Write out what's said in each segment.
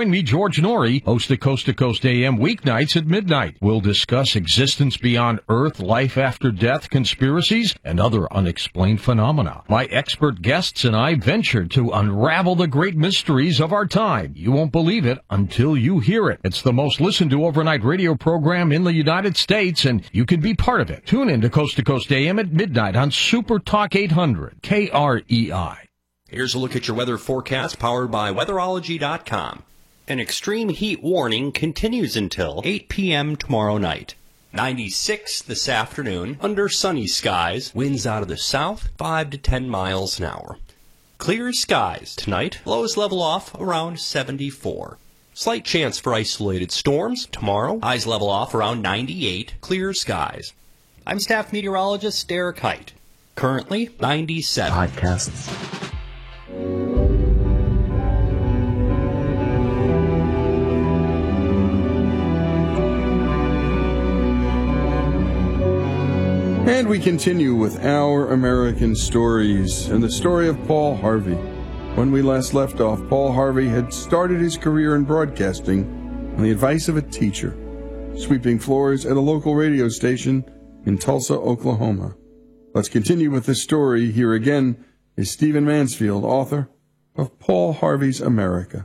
Join me, George Norrie, host of Coast to Coast AM weeknights at midnight. We'll discuss existence beyond Earth, life after death, conspiracies, and other unexplained phenomena. My expert guests and I venture to unravel the great mysteries of our time. You won't believe it until you hear it. It's the most listened to overnight radio program in the United States, and you can be part of it. Tune in to Coast AM at midnight on Super Talk 800, KREI. Here's a look at your weather forecast powered by Weatherology.com. An extreme heat warning continues until 8 p.m. tomorrow night. 96 this afternoon, under sunny skies, winds out of the south, 5 to 10 miles an hour. Clear skies tonight, lows level off around 74. Slight chance for isolated storms tomorrow, highs level off around 98, clear skies. I'm staff meteorologist Derek Height. Currently 97. Podcasts. And we continue with Our American Stories and the story of Paul Harvey. When we last left off, Paul Harvey had started his career in broadcasting on the advice of a teacher, sweeping floors at a local radio station in Tulsa, Oklahoma. Let's continue with the story. Here again is Stephen Mansfield, author of Paul Harvey's America.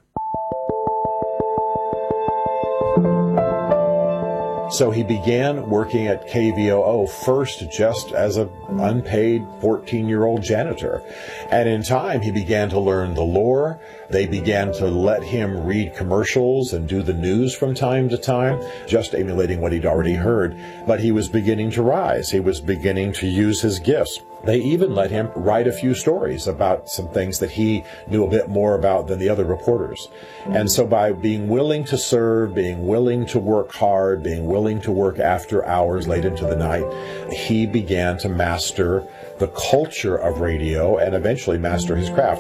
So he began working at KVOO first just as an unpaid 14-year-old janitor. And in time, he began to learn the lore. They began to let him read commercials and do the news from time to time, just emulating what he'd already heard. But he was beginning to rise. He was beginning to use his gifts. They even let him write a few stories about some things that he knew a bit more about than the other reporters. And so by being willing to serve, being willing to work hard, being willing to work after hours late into the night, he began to master the culture of radio and eventually master his craft.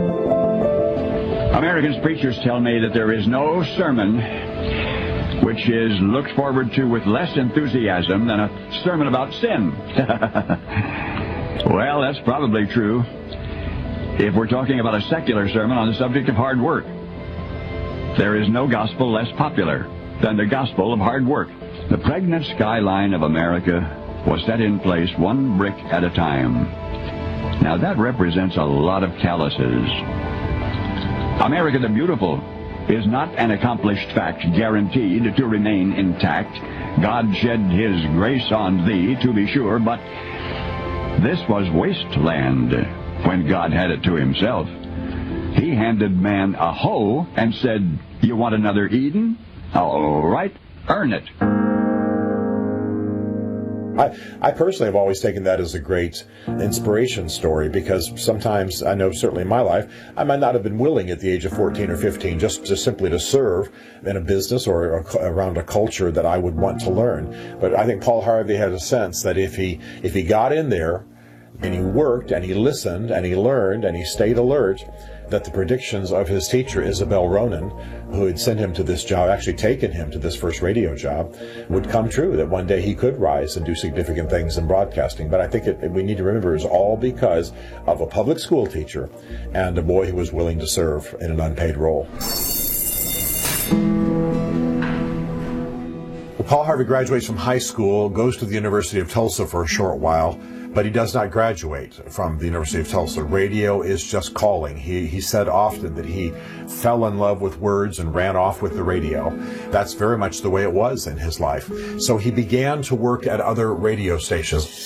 American preachers tell me that there is no sermon which is looked forward to with less enthusiasm than a sermon about sin. Well, that's probably true if we're talking about a secular sermon on the subject of hard work. There is no gospel less popular than the gospel of hard work. The pregnant skyline of America was set in place one brick at a time. Now that represents a lot of calluses. America the Beautiful is not an accomplished fact guaranteed to remain intact. God shed his grace on thee, to be sure, but this was wasteland when God had it to himself. He handed man a hoe and said, "You want another Eden? All right, earn it." I personally have always taken that as a great inspiration story, because sometimes, I know certainly in my life, I might not have been willing at the age of 14 or 15 just simply to serve in a business or around a culture that I would want to learn. But I think Paul Harvey had a sense that if he got in there and he worked and he listened and he learned and he stayed alert, that the predictions of his teacher, Isabel Ronan, who had sent him to this job, actually taken him to this first radio job, would come true, that one day he could rise and do significant things in broadcasting. But I think we need to remember it's all because of a public school teacher and a boy who was willing to serve in an unpaid role. Paul Harvey graduates from high school, goes to the University of Tulsa for a short while, but he does not graduate from the University of Tulsa. Radio is just calling. He said often that he fell in love with words and ran off with the radio. That's very much the way it was in his life. So he began to work at other radio stations.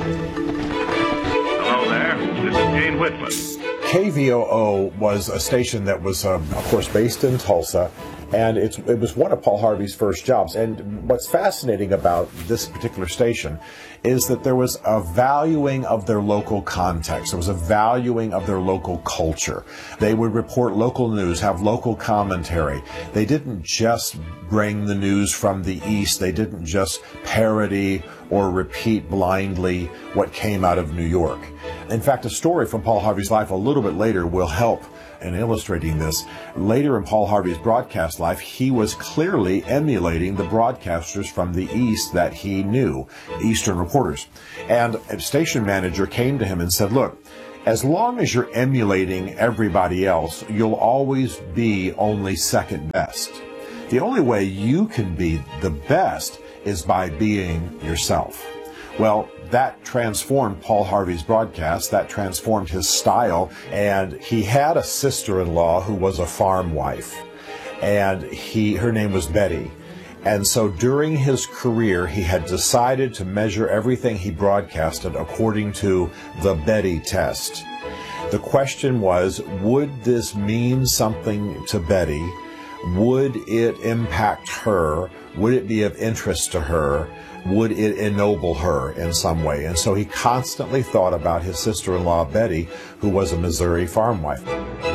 Hello there, this is Gene Whitman. KVOO was a station that was, of course, based in Tulsa, and it was one of Paul Harvey's first jobs. And what's fascinating about this particular station is that there was a valuing of their local context. There was a valuing of their local culture. They would report local news, have local commentary. They didn't just bring the news from the East. They didn't just parody or repeat blindly what came out of New York. In fact, a story from Paul Harvey's life a little bit later will help in illustrating this. Later in Paul Harvey's broadcast life, he was clearly emulating the broadcasters from the East that he knew, Eastern reporters. And a station manager came to him and said, "Look, As long as you're emulating everybody else, you'll always be only second best. The only way you can be the best is by being yourself. Well, that transformed Paul Harvey's broadcast, that transformed his style, and he had a sister-in-law who was a farm wife, and her name was Betty. And so during his career, he had decided to measure everything he broadcasted according to the Betty test. The question was, would this mean something to Betty? Would it impact her? Would it be of interest to her? Would it ennoble her in some way? And so he constantly thought about his sister-in-law, Betty, who was a Missouri farm wife.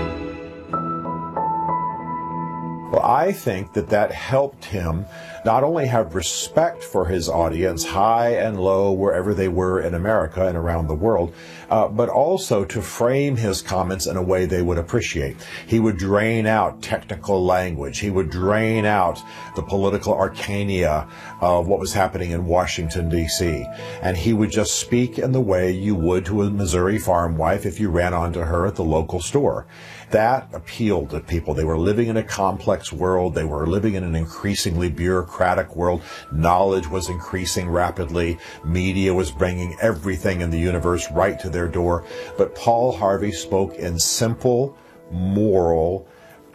Well, I think that helped him not only have respect for his audience, high and low, wherever they were in America and around the world, but also to frame his comments in a way they would appreciate. He would drain out technical language. He would drain out the political arcana of what was happening in Washington, D.C. And he would just speak in the way you would to a Missouri farm wife if you ran onto her at the local store. That appealed to people. They were living in a complex world. They were living in an increasingly bureaucratic world. Knowledge was increasing rapidly. Media was bringing everything in the universe right to their door. But Paul Harvey spoke in simple, moral,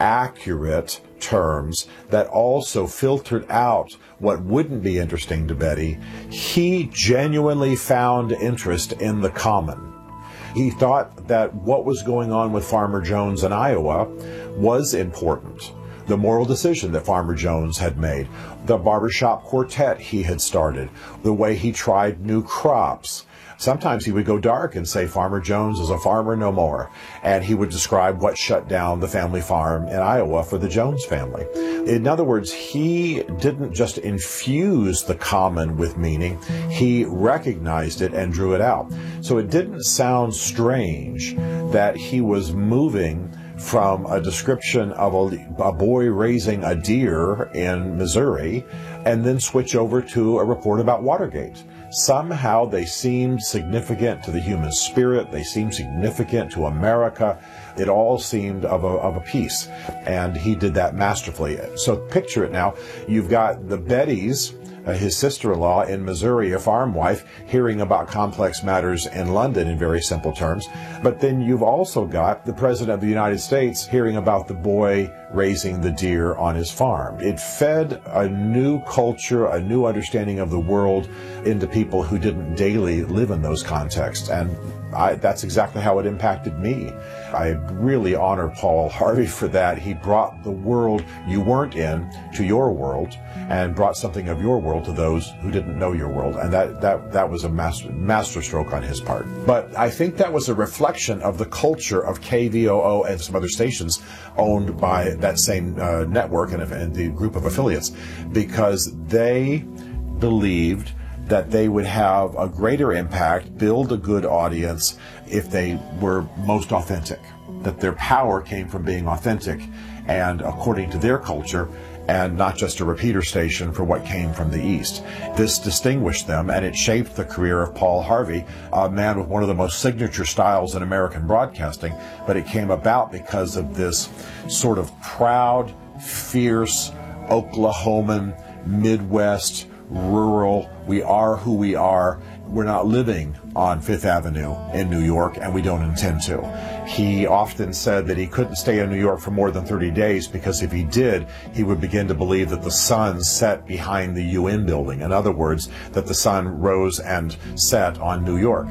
accurate terms that also filtered out what wouldn't be interesting to Betty. He genuinely found interest in the common. He thought that what was going on with Farmer Jones in Iowa was important. The moral decision that Farmer Jones had made, the barbershop quartet he had started, the way he tried new crops. Sometimes he would go dark and say Farmer Jones is a farmer no more. And he would describe what shut down the family farm in Iowa for the Jones family. In other words, he didn't just infuse the common with meaning, he recognized it and drew it out. So it didn't sound strange that he was moving from a description of a boy raising a deer in Missouri and then switch over to a report about Watergate. Somehow they seemed significant to the human spirit. They seemed significant to America. It all seemed of a piece. And he did that masterfully. So picture it now. You've got the Bettys, his sister-in-law in Missouri, a farm wife, hearing about complex matters in London in very simple terms. But then you've also got the President of the United States hearing about the boy raising the deer on his farm. It fed a new culture, a new understanding of the world into people who didn't daily live in those contexts. And that's exactly how it impacted me. I really honor Paul Harvey for that. He brought the world you weren't in to your world and brought something of your world to those who didn't know your world. And that was a master stroke on his part. But I think that was a reflection of the culture of KVOO and some other stations owned by that same network and the group of affiliates, because they believed that they would have a greater impact, build a good audience if they were most authentic, that their power came from being authentic and according to their culture and not just a repeater station for what came from the East. This distinguished them, and it shaped the career of Paul Harvey, a man with one of the most signature styles in American broadcasting, but it came about because of this sort of proud, fierce, Oklahoman, Midwest, rural, we are who we are. We're not living on Fifth Avenue in New York, and we don't intend to. He often said that he couldn't stay in New York for more than 30 days because if he did, he would begin to believe that the sun set behind the UN building. In other words, that the sun rose and set on New York.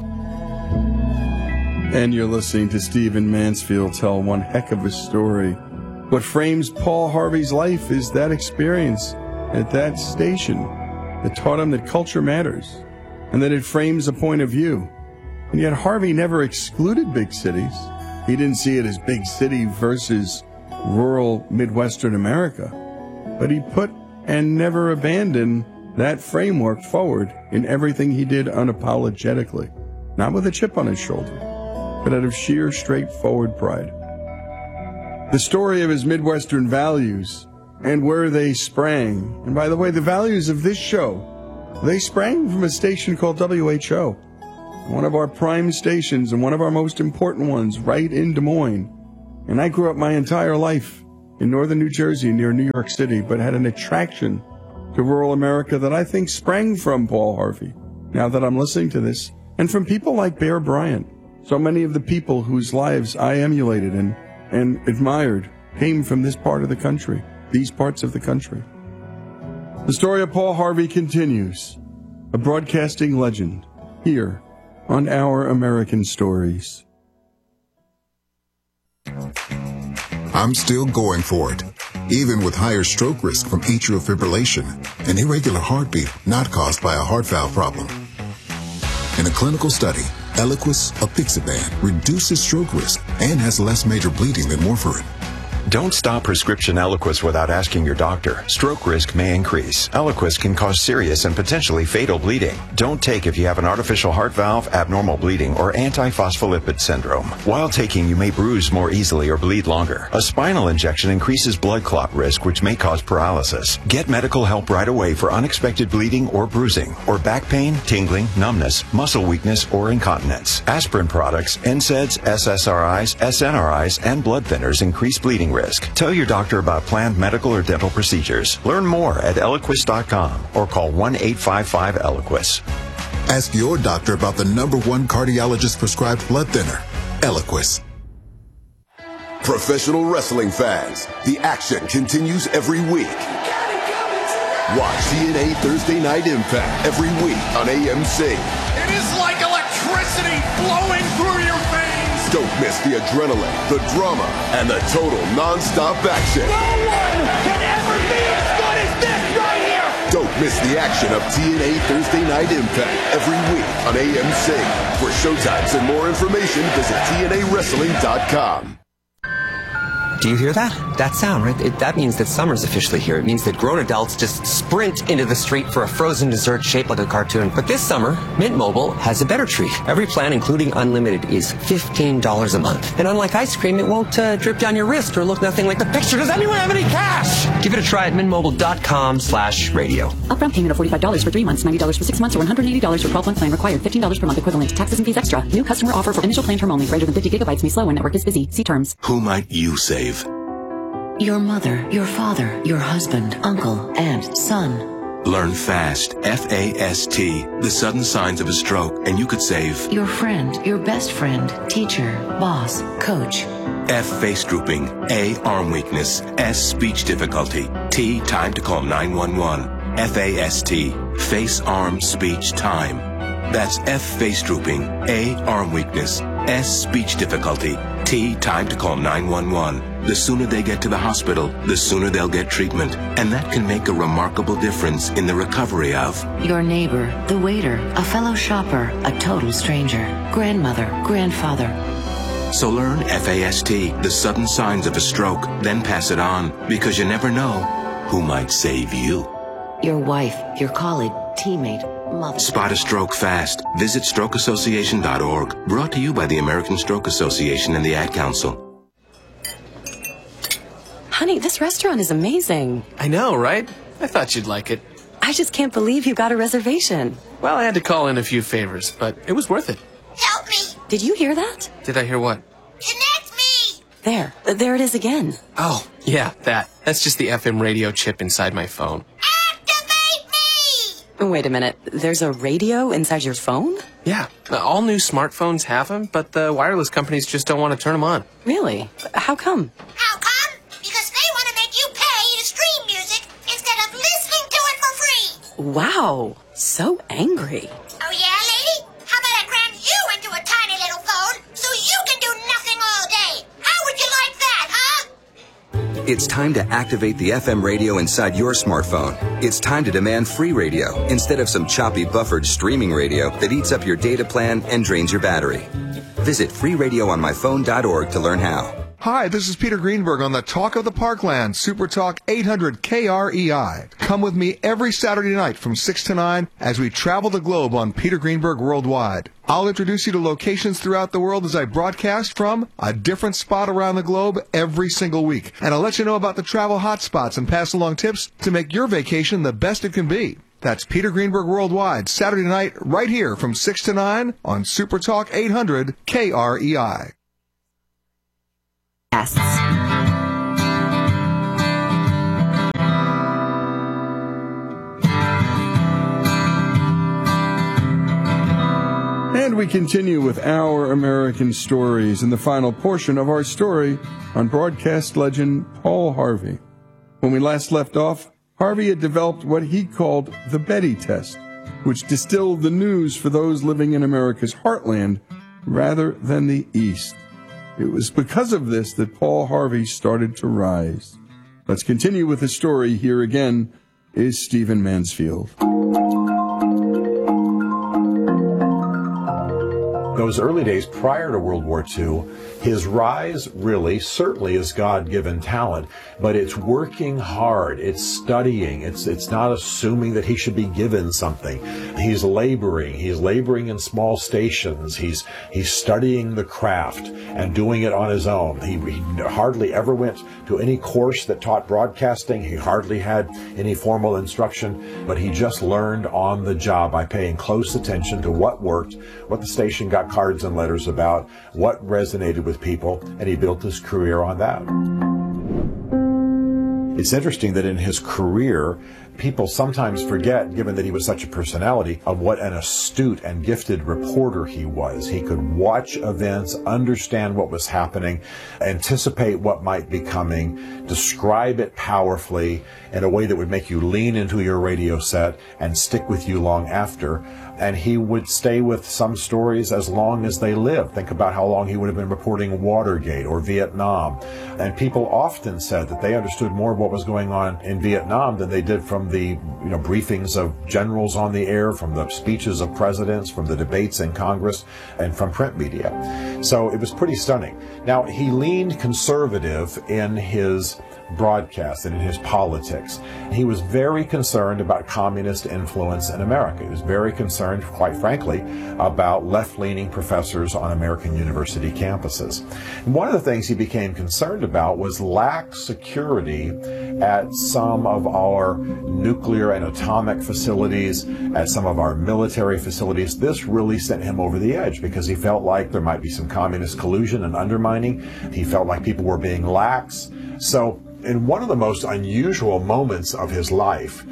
And you're listening to Stephen Mansfield tell one heck of a story. What frames Paul Harvey's life is that experience at that station that taught him that culture matters and that it frames a point of view. And yet Harvey never excluded big cities. He didn't see it as big city versus rural Midwestern America. But he put and never abandoned that framework forward in everything he did unapologetically. Not with a chip on his shoulder, but out of sheer straightforward pride. The story of his Midwestern values and where they sprang. And by the way, the values of this show, they sprang from a station called WHO. one of our prime stations and one of our most important ones right in Des Moines. And I grew up my entire life in northern New Jersey near New York City, but had an attraction to rural America that I think sprang from Paul Harvey, now that I'm listening to this, and from people like Bear Bryant. So many of the people whose lives I emulated and admired came from this part of the country, these parts of the country. The story of Paul Harvey continues, a broadcasting legend, here on Our American Stories. I'm still going for it, even with higher stroke risk from atrial fibrillation, an irregular heartbeat not caused by a heart valve problem. In a clinical study, Eliquis apixaban reduces stroke risk and has less major bleeding than warfarin. Don't stop prescription Eliquis without asking your doctor. Stroke risk may increase. Eliquis can cause serious and potentially fatal bleeding. Don't take if you have an artificial heart valve, abnormal bleeding, or antiphospholipid syndrome. While taking, you may bruise more easily or bleed longer. A spinal injection increases blood clot risk, which may cause paralysis. Get medical help right away for unexpected bleeding or bruising, or back pain, tingling, numbness, muscle weakness, or incontinence. Aspirin products, NSAIDs, SSRIs, SNRIs, and blood thinners increase bleeding risk. Tell your doctor about planned medical or dental procedures. Learn more at Eliquis.com or call 1-855-ELIQUIS. Ask your doctor about the #1 cardiologist prescribed blood thinner, Eliquis. Professional wrestling fans, the action continues every week. Watch TNA Thursday Night Impact every week on AMC. It is like electricity flowing through your veins. Don't miss the adrenaline, the drama, and the total non-stop action. No one can ever be as good as this right here. Don't miss the action of TNA Thursday Night Impact every week on AMC. For showtimes and more information, visit TNAWrestling.com. Do you hear that? That sound, right? That means that summer's officially here. It means that grown adults just sprint into the street for a frozen dessert shaped like a cartoon. But this summer, Mint Mobile has a better treat. Every plan, including unlimited, is $15 a month. And unlike ice cream, it won't drip down your wrist or look nothing like the picture. Does anyone have any cash? Give it a try at mintmobile.com/radio. Upfront payment of $45 for 3 months, $90 for 6 months, or $180 for 12-month plan required. $15 per month equivalent. Taxes and fees extra. New customer offer for initial plan term only. Greater than 50 gigabytes may slow when network is busy. See terms. Who might you save? Your mother, your father, your husband, uncle, aunt, son. Learn FAST, F-A-S-T, the sudden signs of a stroke, and you could save your friend, your best friend, teacher, boss, coach. F, face drooping. A, arm weakness. S, speech difficulty. T, time to call 911. F-A-S-T, face, arm, speech, time. That's F, face drooping. A, arm weakness. S, speech difficulty. T, time to call 911. The sooner they get to the hospital, the sooner they'll get treatment. And that can make a remarkable difference in the recovery of your neighbor, the waiter, a fellow shopper, a total stranger, grandmother, grandfather. So learn FAST, the sudden signs of a stroke, then pass it on, because you never know who might save you. Your wife, your colleague, teammate, mother. Spot a stroke fast. Visit strokeassociation.org. Brought to you by the American Stroke Association and the Ad Council. Honey, this restaurant is amazing. I know, right? I thought you'd like it. I just can't believe you got a reservation. Well, I had to call in a few favors, but it was worth it. Help me! Did you hear that? Did I hear what? Connect me! There it is again. Oh, yeah, that. That's just the FM radio chip inside my phone. Activate me! Wait a minute, there's a radio inside your phone? Yeah, all new smartphones have them, but the wireless companies just don't want to turn them on. Really? How come? How come? Because they want to make you pay to stream music instead of listening to it for free. Wow, so angry. Oh yeah, lady? How about I cram you into a tiny little phone so you can do nothing all day? How would you like that, huh? It's time to activate the FM radio inside your smartphone. It's time to demand free radio instead of some choppy buffered streaming radio that eats up your data plan and drains your battery. Visit freeradioonmyphone.org to learn how. Hi, this is Peter Greenberg on the Talk of the Parkland, Super Talk 800 KREI. Come with me every Saturday night from 6 to 9 as we travel the globe on Peter Greenberg Worldwide. I'll introduce you to locations throughout the world as I broadcast from a different spot around the globe every single week. And I'll let you know about the travel hotspots and pass along tips to make your vacation the best it can be. That's Peter Greenberg Worldwide, Saturday night, right here from 6 to 9 on Super Talk 800 KREI. Yes. And we continue with Our American Stories in the final portion of our story on broadcast legend Paul Harvey. When we last left off, Harvey had developed what he called the Betty test, which distilled the news for those living in America's heartland rather than the East. It was because of this that Paul Harvey started to rise. Let's continue with the story. Here again is Stephen Mansfield. Those early days prior to World War II, his rise really certainly is God-given talent, but it's working hard, it's studying, it's not assuming that he should be given something. He's laboring in small stations, he's studying the craft and doing it on his own. He hardly ever went to any course that taught broadcasting, he hardly had any formal instruction, but he just learned on the job by paying close attention to what worked, what the station got cards and letters about, what resonated with people, and he built his career on that. It's interesting that in his career, people sometimes forget, given that he was such a personality, of what an astute and gifted reporter he was. He could watch events, understand what was happening, anticipate what might be coming, describe it powerfully in a way that would make you lean into your radio set and stick with you long after. And he would stay with some stories as long as they lived. Think about how long he would have been reporting Watergate or Vietnam. And people often said that they understood more of what was going on in Vietnam than they did from the briefings of generals on the air, from the speeches of presidents, from the debates in Congress, and from print media. So it was pretty stunning. Now, he leaned conservative in his broadcast and in his politics. He was very concerned about communist influence in America. He was very concerned, quite frankly, about left-leaning professors on American university campuses. And one of the things he became concerned about was lax security at some of our nuclear and atomic facilities, at some of our military facilities. This really sent him over the edge because he felt like there might be some communist collusion and undermining. He felt like people were being lax. So in one of the most unusual moments of his life,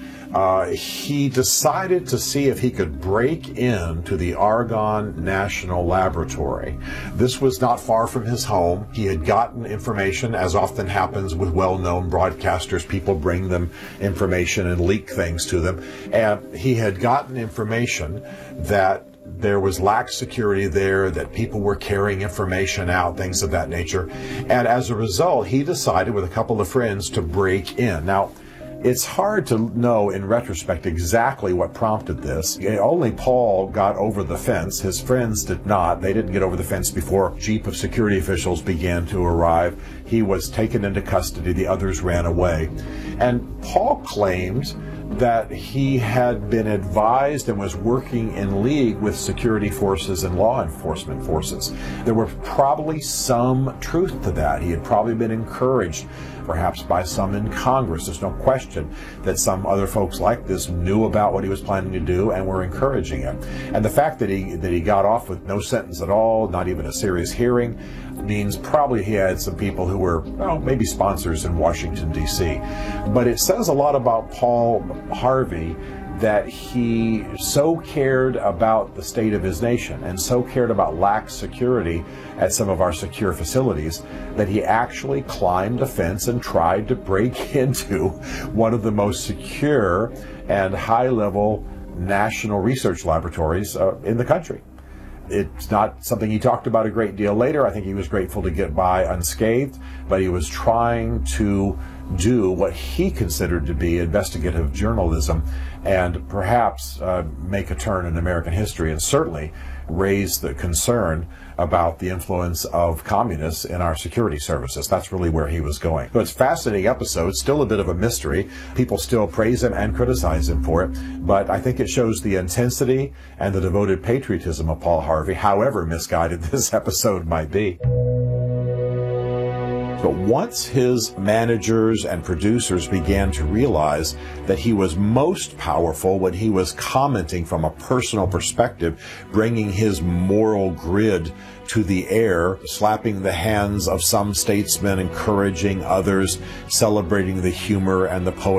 he decided to see if he could break into the Argonne National Laboratory. This was not far from his home. He had gotten information, as often happens with well-known broadcasters. People bring them information and leak things to them. And he had gotten information that there was lax security there, that people were carrying information out, things of that nature. And as a result, he decided with a couple of friends to break in. Now, it's hard to know in retrospect exactly what prompted this. Only Paul got over the fence. His friends did not. They didn't get over the fence before a jeep of security officials began to arrive. He was taken into custody. The others ran away. And Paul claimed that he had been advised and was working in league with security forces and law enforcement forces. There were probably some truth to that. He had probably been encouraged, perhaps by some in Congress. There's no question that some other folks like this knew about what he was planning to do and were encouraging him. And the fact that he got off with no sentence at all, not even a serious hearing, means probably he had some people who were, maybe sponsors in Washington, D.C. But it says a lot about Paul Harvey that he so cared about the state of his nation and so cared about lax security at some of our secure facilities that he actually climbed a fence and tried to break into one of the most secure and high-level national research laboratories in the country. It's not something he talked about a great deal later. I think he was grateful to get by unscathed, but he was trying to do what he considered to be investigative journalism and perhaps make a turn in American history and certainly raise the concern about the influence of communists in our security services. That's really where he was going. So it's a fascinating episode, still a bit of a mystery. People still praise him and criticize him for it, but I think it shows the intensity and the devoted patriotism of Paul Harvey, however misguided this episode might be. But once his managers and producers began to realize that he was most powerful when he was commenting from a personal perspective, bringing his moral grid to the air, slapping the hands of some statesmen, encouraging others, celebrating the humor and the poetry